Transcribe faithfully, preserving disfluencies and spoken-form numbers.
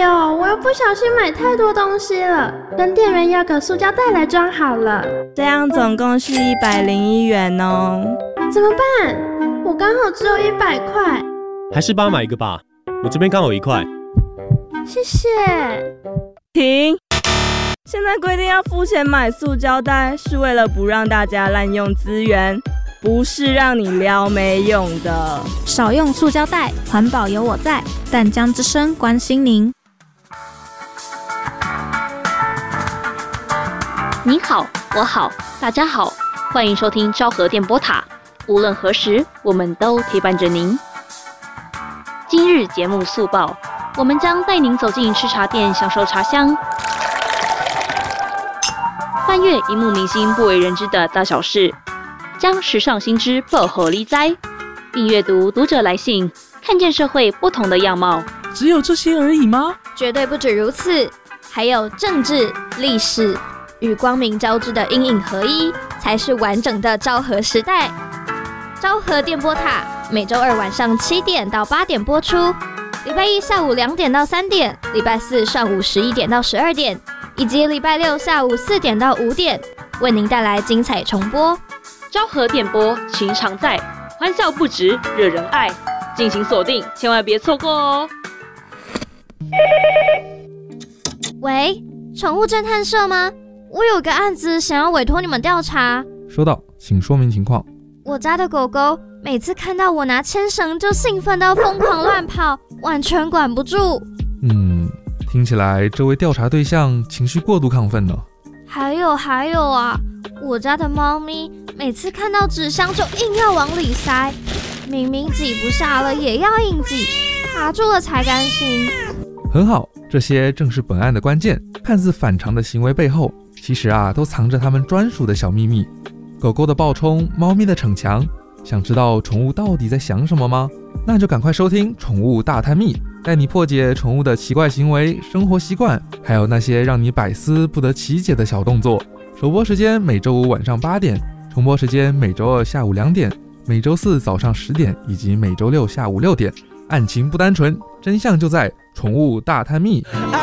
呦，我又不小心买太多东西了，跟店员要个塑胶袋来装好了。 这样总共是一百零一元哦。 怎么办？我刚好只有一百块。 还是帮他买一个吧，我这边刚好一块。 谢谢。 停！现在规定要付钱买塑胶袋，是为了不让大家滥用资源，不是让你撩没用的。 少用塑胶袋，环保有我在。淡江之声关心您。 你好，我好，大家好，欢迎收听昭和电波塔。无论何时，我们都陪伴着您。今日节目速报，我们将带您走进吃茶店，享受茶香，翻阅荧幕明星不为人知的大小事，将时尚新知报乎你知，并阅读读者来信，看见社会不同的样貌。 只有这些而已吗？ 绝对不止如此，还有政治、历史与光明交织的阴影合一，才是完整的昭和时代。昭和电波塔每周二晚上七点到八点播出，礼拜一下午两点到三点，礼拜四上午十一点到十二点，以及礼拜六下午四点到五点，为您带来精彩重播。 昭和电波情常在，欢笑不止，惹人爱，敬请锁定，千万别错过哦。 喂，宠物侦探社吗？我有个案子想要委托你们调查。 收到，请说明情况。 我家的狗狗每次看到我拿牵绳就兴奋到疯狂乱跑，完全管不住。 嗯，听起来这位调查对象情绪过度亢奋了。 还有还有啊，我家的猫咪每次看到纸箱就硬要往里塞，明明挤不下了也要硬挤，卡住了才甘心。 很好，这些正是本案的关键。看似反常的行为背后，其实啊都藏着他们专属的小秘密。狗狗的暴冲，猫咪的逞强，想知道宠物到底在想什么吗？那就赶快收听《宠物大探秘》，带你破解宠物的奇怪行为、生活习惯，还有那些让你百思不得其解的小动作。首播时间每周五晚上八点，重播时间每周二下午两点，每周四早上十点，以及每周六下午六点。案情不单纯，真相就在《宠物大探秘》。